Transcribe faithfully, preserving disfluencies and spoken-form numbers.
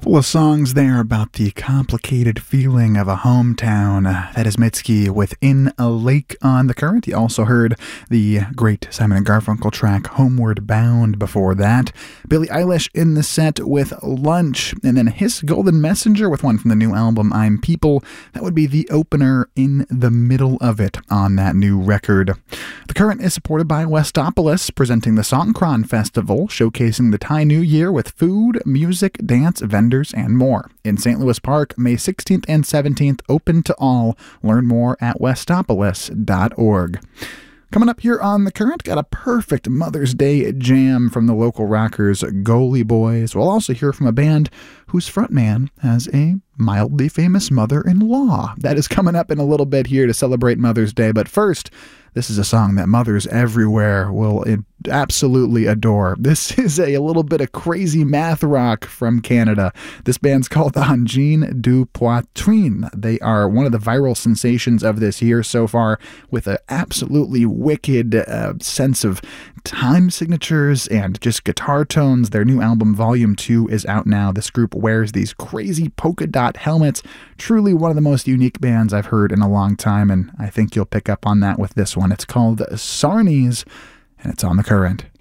Couple of songs there about the complicated feeling of a hometown. Uh, that is Mitski with In a Lake on the Current. You also heard the great Simon and Garfunkel track Homeward Bound before that. Billie Eilish in the set with Lunch, and then Hiss Golden Messenger with one from the new album I'm People. That would be the opener in the middle of it on that new record. The Current is supported by Westopolis, presenting the Songkran Festival, showcasing the Thai New Year with food, music, dance, vendors, and more. In Saint Louis Park, May sixteenth and seventeenth, open to all. Learn more at westopolis dot org. Coming up here on The Current, got a perfect Mother's Day jam from the local rockers Goalie Boys. We'll also hear from a band whose frontman has a mildly famous mother-in-law. That is coming up in a little bit here to celebrate Mother's Day. But first, this is a song that mothers everywhere will absolutely adore. This is a, a little bit of crazy math rock from Canada. This band's called Angine du Poitrine. They are one of the viral sensations of this year so far, with an absolutely wicked uh, sense of time signatures and just guitar tones. Their new album, Volume two, is out now. This group wears these crazy polka dot helmets. Truly one of the most unique bands I've heard in a long time, and I think you'll pick up on that with this one. It's called Sarnies, and it's on The Current.